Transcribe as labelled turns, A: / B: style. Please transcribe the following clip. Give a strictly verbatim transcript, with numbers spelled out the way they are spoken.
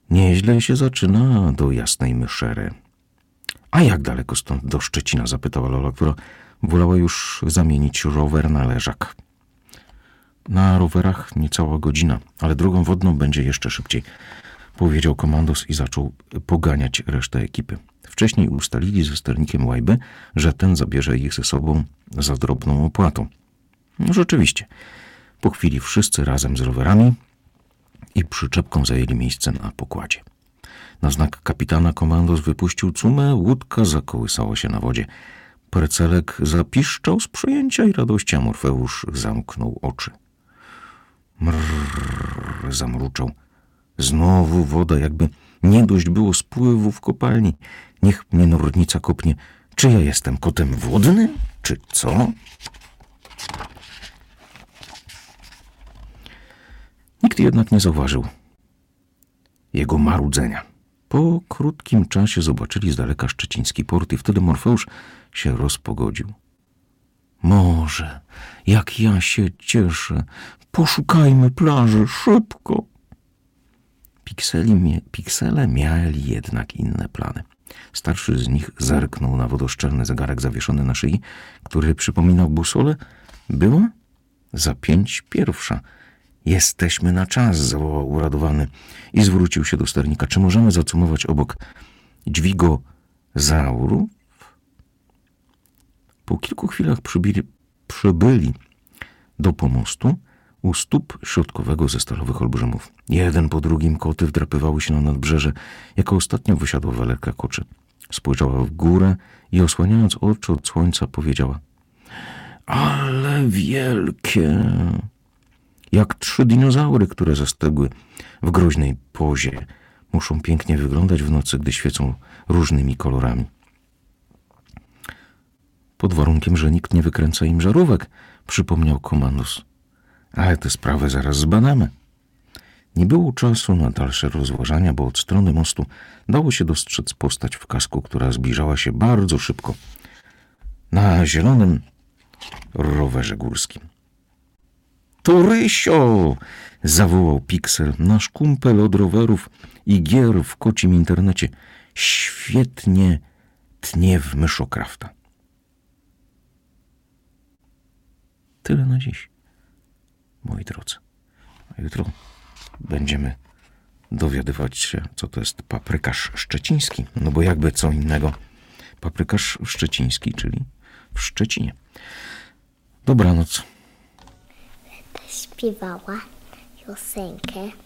A: Nieźle się zaczyna do Jasnej Myszery. A jak daleko stąd do Szczecina? Zapytała Lola, która wolała już zamienić rower na leżak. Na rowerach niecała godzina, ale drogą wodną będzie jeszcze szybciej, powiedział komandos i zaczął poganiać resztę ekipy. Wcześniej ustalili ze sternikiem Łajby, że ten zabierze ich ze sobą za drobną opłatą. No rzeczywiście, po chwili wszyscy razem z rowerami i przyczepką zajęli miejsce na pokładzie. Na znak kapitana komandos wypuścił cumę, łódka zakołysała się na wodzie. Percelek zapiszczał z przejęcia i radości, a Morfeusz zamknął oczy. Mrrr, zamruczał. Znowu woda, jakby nie dość było spływu w kopalni. Niech mnie nordnica kopnie. Czy ja jestem kotem wodnym, czy co? Nikt jednak nie zauważył jego marudzenia. Po krótkim czasie zobaczyli z daleka szczeciński port i wtedy Morfeusz się rozpogodził. Morze, jak ja się cieszę. Poszukajmy plaży, szybko. Pikseli mie- piksele mieli jednak inne plany. Starszy z nich zerknął na wodoszczelny zegarek zawieszony na szyi, który przypominał busolę. Była za pięć pierwsza. Jesteśmy na czas, zawołał uradowany i zwrócił się do sternika. Czy możemy zacumować obok dźwigozaurów? Po kilku chwilach przybyli, przybyli do pomostu u stóp środkowego ze stalowych olbrzymów. Jeden po drugim koty wdrapywały się na nadbrzeże. Jako ostatnio wysiadła Welerka Koczy. Spojrzała w górę i osłaniając oczy od słońca powiedziała: ale wielkie! Jak trzy dinozaury, które zastygły w groźnej pozie. Muszą pięknie wyglądać w nocy, gdy świecą różnymi kolorami. Pod warunkiem, że nikt nie wykręca im żarówek, przypomniał komandos. Ale tę sprawę zaraz zbadamy. Nie było czasu na dalsze rozważania, bo od strony mostu dało się dostrzec postać w kasku, która zbliżała się bardzo szybko na zielonym rowerze górskim. To Rysio! Zawołał Piksel, nasz kumpel od rowerów i gier w kocim internecie. Świetnie tnie w myszokrafta. Tyle na dziś, moi drodzy. A jutro będziemy dowiadywać się, co to jest paprykarz szczeciński. No bo jakby co innego. Paprykarz szczeciński, czyli w Szczecinie. Dobranoc.
B: Śpiewała piosenkę